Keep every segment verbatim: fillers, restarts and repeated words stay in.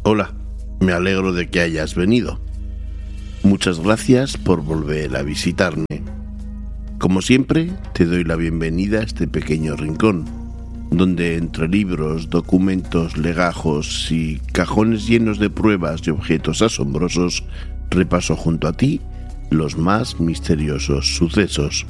Hola, me alegro de que hayas venido. Muchas gracias por volver a visitarme. Como siempre, te doy la bienvenida a este pequeño rincón, donde entre libros, documentos, legajos y cajones llenos de pruebas y objetos asombrosos, repaso junto a ti los más misteriosos sucesos.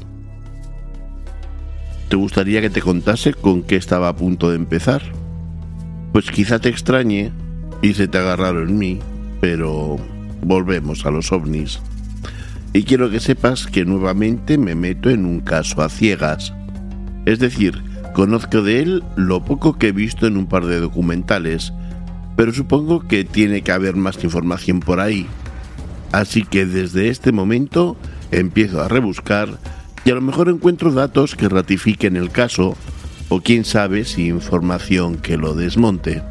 ¿Te gustaría que te contase con qué estaba a punto de empezar? Pues quizá te extrañe y se te haga raro en mí, pero volvemos a los ovnis. Y quiero que sepas que nuevamente me meto en un caso a ciegas. Es decir, conozco de él lo poco que he visto en un par de documentales, pero supongo que tiene que haber más información por ahí. Así que desde este momento empiezo a rebuscar y a lo mejor encuentro datos que ratifiquen el caso, o quién sabe si información que lo desmonte.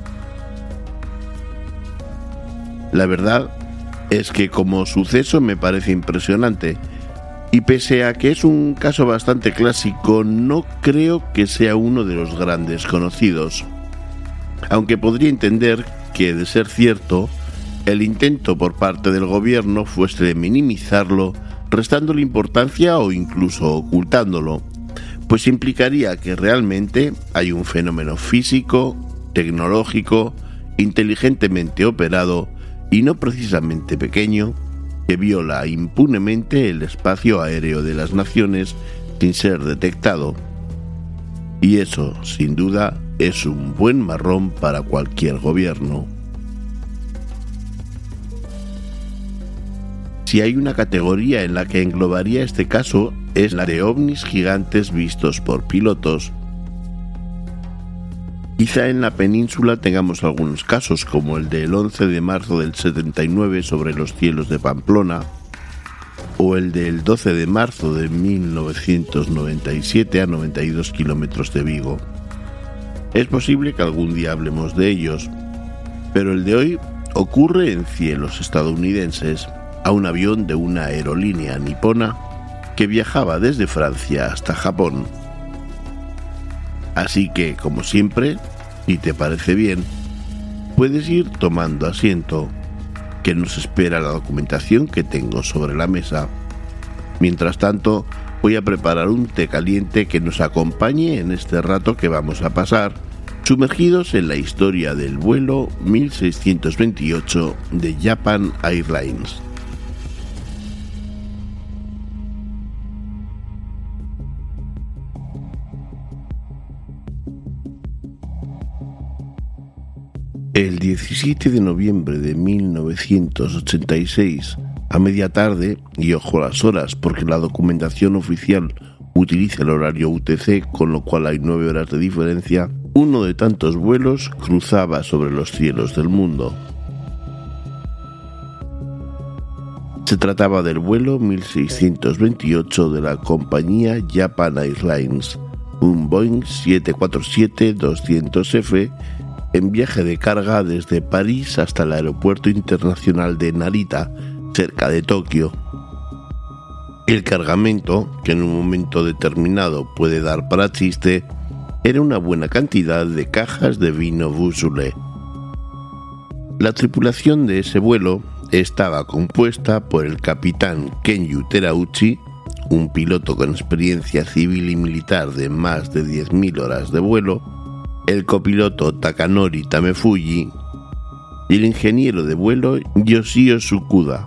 La verdad es que como suceso me parece impresionante, y pese a que es un caso bastante clásico, no creo que sea uno de los grandes conocidos. Aunque podría entender que, de ser cierto, el intento por parte del gobierno fuese de minimizarlo, restándole importancia o incluso ocultándolo, pues implicaría que realmente hay un fenómeno físico, tecnológico, inteligentemente operado y no precisamente pequeño, que viola impunemente el espacio aéreo de las naciones sin ser detectado. Y eso, sin duda, es un buen marrón para cualquier gobierno. Si hay una categoría en la que englobaría este caso, es la de ovnis gigantes vistos por pilotos. Quizá en la península tengamos algunos casos, como el del once de marzo del setenta y nueve sobre los cielos de Pamplona, o el del doce de marzo de mil novecientos noventa y siete a noventa y dos kilómetros de Vigo. Es posible que algún día hablemos de ellos, pero el de hoy ocurre en cielos estadounidenses, a un avión de una aerolínea nipona que viajaba desde Francia hasta Japón. Así que, como siempre, si te parece bien, puedes ir tomando asiento, que nos espera la documentación que tengo sobre la mesa. Mientras tanto, voy a preparar un té caliente que nos acompañe en este rato que vamos a pasar, sumergidos en la historia del vuelo mil seiscientos veintiocho de Japan Airlines. El diecisiete de noviembre de mil novecientos ochenta y seis, a media tarde, y ojo a las horas porque la documentación oficial utiliza el horario U T C, con lo cual hay nueve horas de diferencia, uno de tantos vuelos cruzaba sobre los cielos del mundo. Se trataba del vuelo mil seiscientos veintiocho de la compañía Japan Airlines, un Boeing siete cuatro siete doscientos F, en viaje de carga desde París hasta el aeropuerto internacional de Narita, cerca de Tokio. El cargamento, que en un momento determinado puede dar para chiste, era una buena cantidad de cajas de vino Beaujolais. La tripulación de ese vuelo estaba compuesta por el capitán Kenyu Terauchi, un piloto con experiencia civil y militar de más de diez mil horas de vuelo, el copiloto Takanori Tamefuji y el ingeniero de vuelo Yoshio Tsukuda.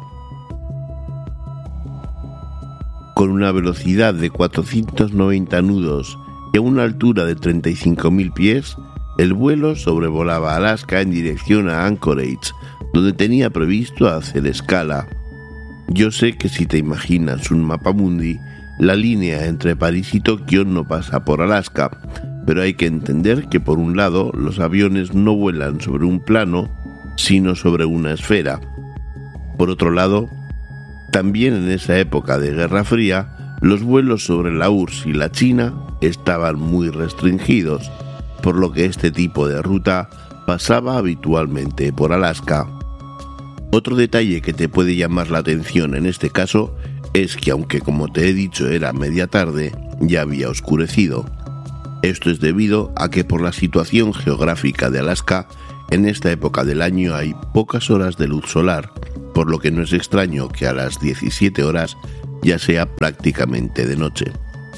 Con una velocidad de cuatrocientos noventa nudos y a una altura de treinta y cinco mil pies, el vuelo sobrevolaba Alaska en dirección a Anchorage, donde tenía previsto hacer escala. Yo sé que si te imaginas un mapamundi, la línea entre París y Tokio no pasa por Alaska, pero hay que entender que, por un lado, los aviones no vuelan sobre un plano, sino sobre una esfera. Por otro lado, también en esa época de Guerra Fría, los vuelos sobre la U R S S y la China estaban muy restringidos, por lo que este tipo de ruta pasaba habitualmente por Alaska. Otro detalle que te puede llamar la atención en este caso es que, aunque como te he dicho era media tarde, ya había oscurecido. Esto es debido a que por la situación geográfica de Alaska, En esta época del año hay pocas horas de luz solar, por lo que no es extraño que a las diecisiete horas ya sea prácticamente de noche.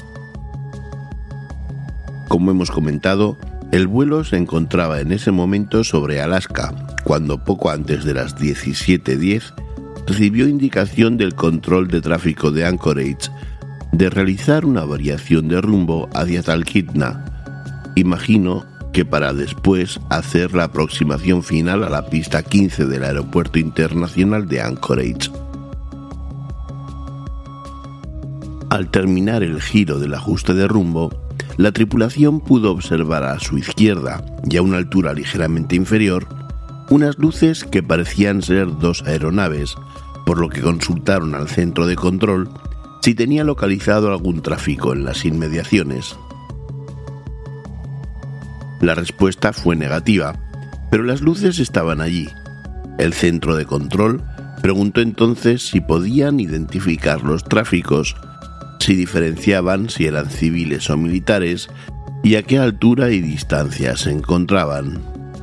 Como hemos comentado, el vuelo se encontraba en ese momento sobre Alaska, cuando poco antes de las diecisiete diez recibió indicación del control de tráfico de Anchorage de realizar una variación de rumbo hacia Talkeetna. Imagino que para después hacer la aproximación final a la pista quince del Aeropuerto Internacional de Anchorage. Al terminar el giro del ajuste de rumbo, la tripulación pudo observar a su izquierda y a una altura ligeramente inferior unas luces que parecían ser dos aeronaves, por lo que consultaron al centro de control si tenía localizado algún tráfico en las inmediaciones. La respuesta fue negativa, pero las luces estaban allí. El centro de control preguntó entonces si podían identificar los tráficos, si diferenciaban si eran civiles o militares y a qué altura y distancia se encontraban.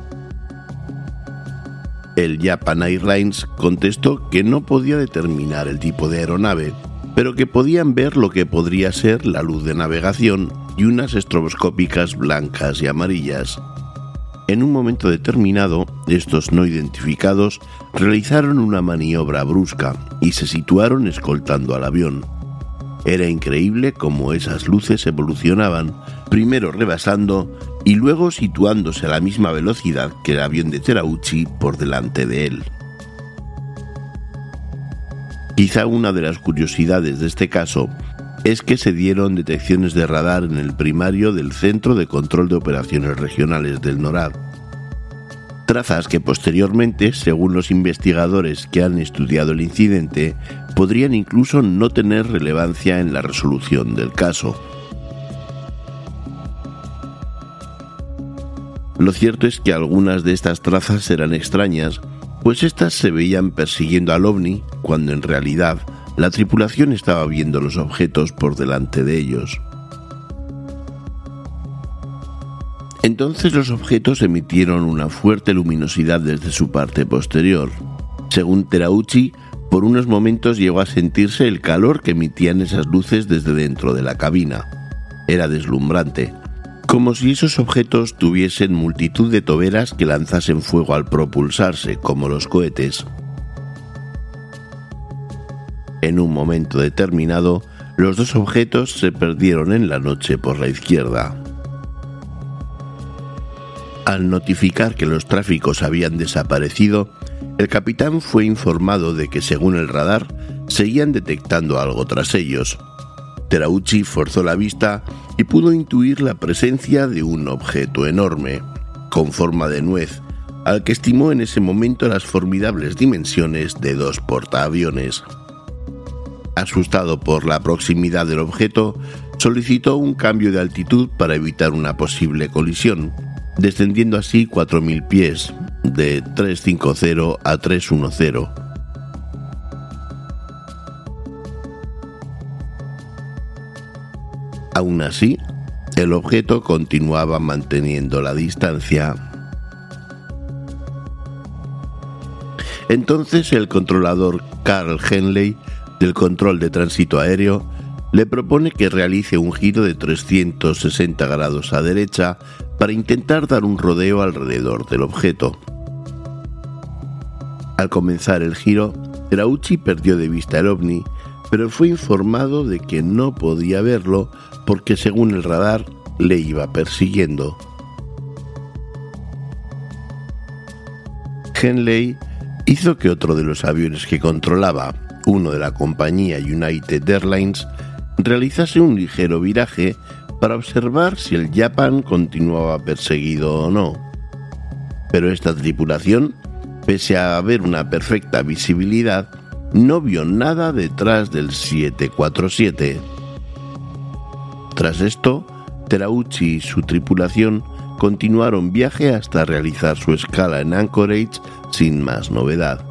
El Japan Airlines contestó que no podía determinar el tipo de aeronave, pero que podían ver lo que podría ser la luz de navegación y unas estroboscópicas blancas y amarillas. En un momento determinado, estos no identificados realizaron una maniobra brusca y se situaron escoltando al avión. Era increíble cómo esas luces evolucionaban, primero rebasando y luego situándose a la misma velocidad que el avión de Terauchi por delante de él. Quizá una de las curiosidades de este caso es que se dieron detecciones de radar en el primario del Centro de Control de Operaciones Regionales del NORAD. Trazas que posteriormente, según los investigadores que han estudiado el incidente, podrían incluso no tener relevancia en la resolución del caso. Lo cierto es que algunas de estas trazas eran extrañas, pues éstas se veían persiguiendo al ovni, cuando en realidad la tripulación estaba viendo los objetos por delante de ellos. Entonces los objetos emitieron una fuerte luminosidad desde su parte posterior. Según Terauchi, por unos momentos llegó a sentirse el calor que emitían esas luces desde dentro de la cabina. Era deslumbrante, como si esos objetos tuviesen multitud de toberas que lanzasen fuego al propulsarse, como los cohetes. En un momento determinado, los dos objetos se perdieron en la noche por la izquierda. Al notificar que los tráficos habían desaparecido, el capitán fue informado de que, según el radar, seguían detectando algo tras ellos. Terauchi forzó la vista y pudo intuir la presencia de un objeto enorme, con forma de nuez, al que estimó en ese momento las formidables dimensiones de dos portaaviones. Asustado por la proximidad del objeto, solicitó un cambio de altitud para evitar una posible colisión, descendiendo así cuatro mil pies, de trescientos cincuenta a trescientos diez. Aún así, el objeto continuaba manteniendo la distancia. Entonces el controlador Carl Henley, del control de tránsito aéreo, le propone que realice un giro de trescientos sesenta grados a derecha para intentar dar un rodeo alrededor del objeto. Al comenzar el giro, Terauchi perdió de vista el ovni, pero fue informado de que no podía verlo porque, según el radar, le iba persiguiendo. Henley hizo que otro de los aviones que controlaba, uno de la compañía United Airlines, realizase un ligero viraje para observar si el Japan continuaba perseguido o no. Pero esta tripulación, pese a haber una perfecta visibilidad, no vio nada detrás del siete cuatro siete. Tras esto, Terauchi y su tripulación continuaron viaje hasta realizar su escala en Anchorage sin más novedad.